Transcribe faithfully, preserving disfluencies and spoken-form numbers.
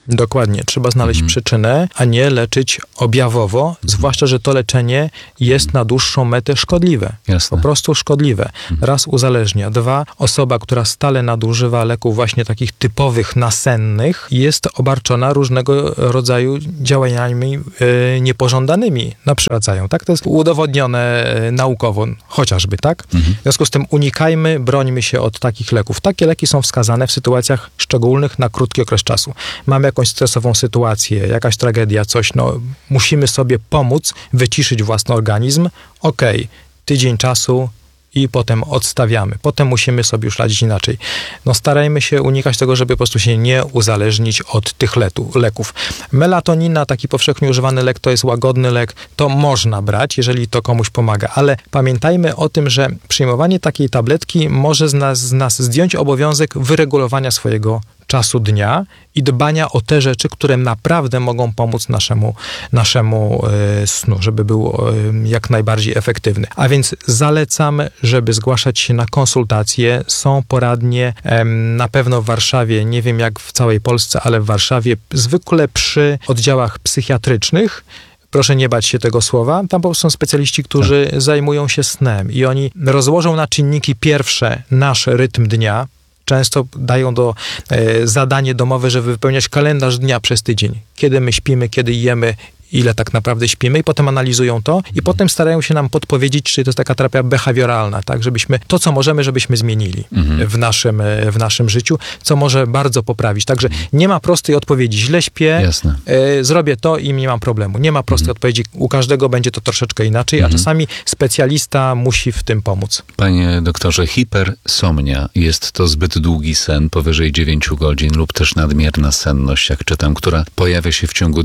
Dokładnie. Trzeba znaleźć mhm. przyczynę, a nie leczyć objawowo, mhm. zwłaszcza, że to leczenie jest na dłuższą metę szkodliwe. Jasne. Po prostu szkodliwe. Mhm. Raz uzależnia. Dwa, osoba, która stale nadużywa leków właśnie takich typowych, nasennych, jest obarczona różnego rodzaju działaniami yy, niepożądanymi. Na przykład, tak? To jest udowodnione yy, naukowo, chociażby, tak? Mhm. W związku z tym unikajmy, brońmy się od takich leków. Takie leki są wskazane w sytuacjach szczególnych na krótki okres czasu. Mamy jakąś stresową sytuację, jakaś tragedia, coś, no musimy sobie pomóc, wyciszyć własny organizm. Okej, okay, tydzień czasu i potem odstawiamy. Potem musimy sobie już radzić inaczej. No starajmy się unikać tego, żeby po prostu się nie uzależnić od tych letu, leków. Melatonina, taki powszechnie używany lek, to jest łagodny lek, to można brać, jeżeli to komuś pomaga, ale pamiętajmy o tym, że przyjmowanie takiej tabletki może z nas, z nas zdjąć obowiązek wyregulowania swojego czasu dnia i dbania o te rzeczy, które naprawdę mogą pomóc naszemu, naszemu y, snu, żeby był y, jak najbardziej efektywny. A więc zalecam, żeby zgłaszać się na konsultacje. Są poradnie y, na pewno w Warszawie, nie wiem jak w całej Polsce, ale w Warszawie, zwykle przy oddziałach psychiatrycznych. Proszę nie bać się tego słowa. Tam po prostu są specjaliści, którzy tak. zajmują się snem i oni rozłożą na czynniki pierwsze nasz rytm dnia. Często dają do e, zadanie domowe, żeby wypełniać kalendarz dnia przez tydzień. Kiedy my śpimy, kiedy jemy, ile tak naprawdę śpimy i potem analizują to i potem starają się nam podpowiedzieć, czy to jest taka terapia behawioralna, tak, żebyśmy to, co możemy, żebyśmy zmienili mhm. w, naszym, w naszym życiu, co może bardzo poprawić. Także nie ma prostej odpowiedzi. Źle śpię, y, zrobię to i nie mam problemu. Nie ma prostej mhm. odpowiedzi. U każdego będzie to troszeczkę inaczej, mhm. a czasami specjalista musi w tym pomóc. Panie doktorze, hipersomnia, jest to zbyt długi sen, powyżej dziewięciu godzin lub też nadmierna senność, jak czytam, która pojawia się w ciągu